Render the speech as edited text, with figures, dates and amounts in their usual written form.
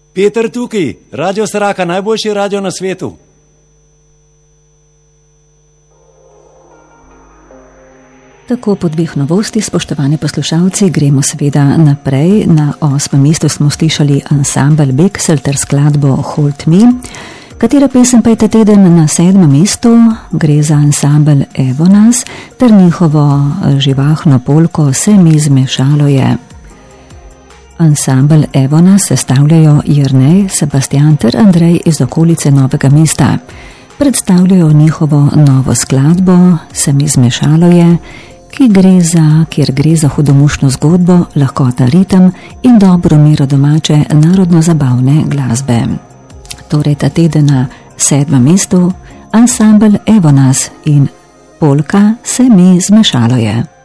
Peter tukaj, Radio Sraka, najboljši radio na svetu. Tako po dveh novosti, spoštovani poslušalci, gremo seveda naprej. Na 8. mestu smo slišali ansambel Beksel ter skladbo Hold Me. Katera pesem pa je ta teden na 7. mestu? Gre za ansambel Evonas ter njihovo živahno polko Se mi zmešalo je. Ansambel Evonas sestavljajo Jernej, Sebastian ter Andrej iz okolice Novega mesta. Predstavljajo njihovo novo skladbo Se mi zmešalo je, kjer gre za hudomušno zgodbo, lahkota ritem in dobro mero domače narodno-zabavne glasbe. Torej ta teden na 7. mestu ansambel Evonas in polka Se mi zmešalo je.